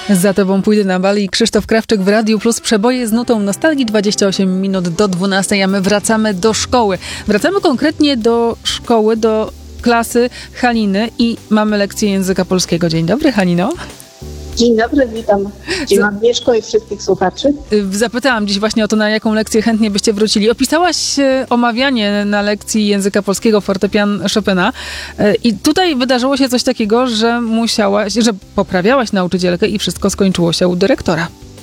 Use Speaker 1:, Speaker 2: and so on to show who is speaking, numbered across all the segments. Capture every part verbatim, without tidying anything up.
Speaker 1: Za tobą pójdę na bal i Krzysztof Krawczyk w Radiu Plus. Przeboje z nutą nostalgii, dwadzieścia osiem minut do dwunastej, a my wracamy do szkoły. Wracamy konkretnie do szkoły, do klasy Haliny i mamy lekcję języka polskiego. Dzień dobry, Halino.
Speaker 2: Dzień dobry, witam Dzień Agnieszko i wszystkich słuchaczy.
Speaker 1: Zapytałam dziś właśnie o to, na jaką lekcję chętnie byście wrócili. Opisałaś omawianie na lekcji języka polskiego fortepian Chopina i tutaj wydarzyło się coś takiego, że musiałaś, że poprawiałaś nauczycielkę i wszystko skończyło się u dyrektora.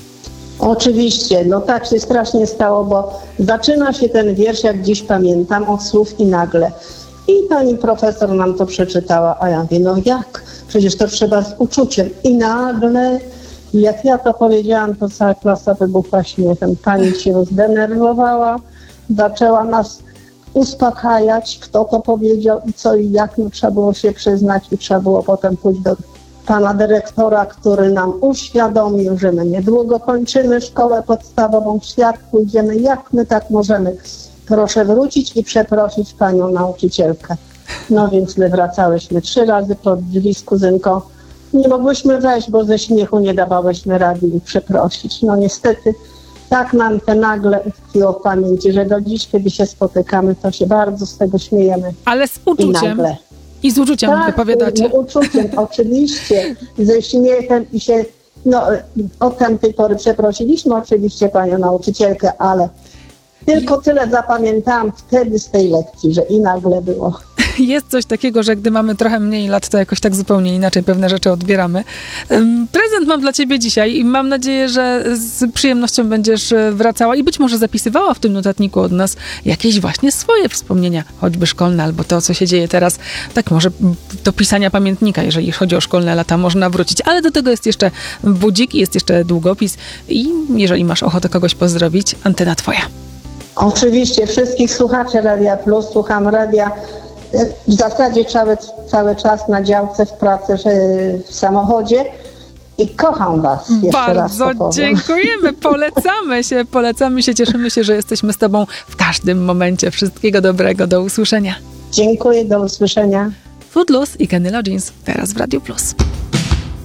Speaker 2: Oczywiście, no tak się strasznie stało, bo zaczyna się ten wiersz, jak dziś pamiętam, od słów i nagle. I pani profesor nam to przeczytała, a ja mówię, no jak? Przecież to trzeba z uczuciem. I nagle, jak ja to powiedziałam, to cała klasa wybuchła śmiechem. Pani się zdenerwowała, zaczęła nas uspokajać, kto to powiedział i co i jak. No, trzeba było się przyznać i trzeba było potem pójść do pana dyrektora, który nam uświadomił, że my niedługo kończymy szkołę podstawową, w świat pójdziemy, jak my tak możemy. Proszę wrócić i przeprosić panią nauczycielkę. No więc my wracałyśmy trzy razy pod drzwi z kuzynką. Nie mogłyśmy wejść, bo ze śmiechu nie dawałyśmy rady i przeprosić. No niestety tak nam te nagle utkwiło w pamięci, że do dziś, kiedy się spotykamy, to się bardzo z tego śmiejemy.
Speaker 1: Ale z uczuciem. I, I z uczuciem
Speaker 2: tak,
Speaker 1: wypowiadacie.
Speaker 2: Z uczuciem, oczywiście. Ze śmiechem i się, no od tamtej pory przeprosiliśmy oczywiście panią nauczycielkę, ale tylko tyle zapamiętałam wtedy z tej lekcji, że i nagle było.
Speaker 1: Jest coś takiego, że gdy mamy trochę mniej lat, to jakoś tak zupełnie inaczej pewne rzeczy odbieramy. Prezent mam dla ciebie dzisiaj i mam nadzieję, że z przyjemnością będziesz wracała i być może zapisywała w tym notatniku od nas jakieś właśnie swoje wspomnienia, choćby szkolne, albo to, co się dzieje teraz. Tak może do pisania pamiętnika, jeżeli chodzi o szkolne lata, można wrócić. Ale do tego jest jeszcze budzik, jest jeszcze długopis i jeżeli masz ochotę kogoś pozdrowić, antena twoja.
Speaker 2: Oczywiście wszystkich słuchaczy Radia Plus, słucham radia w zasadzie cały, cały czas na działce, w pracy, w samochodzie i kocham was. Jeszcze
Speaker 1: Bardzo
Speaker 2: raz
Speaker 1: dziękujemy, polecamy się, polecamy się, cieszymy się, że jesteśmy z tobą w każdym momencie. Wszystkiego dobrego, do usłyszenia.
Speaker 2: Dziękuję, do usłyszenia.
Speaker 1: Footloose i Kenny Loggins teraz w Radiu Plus.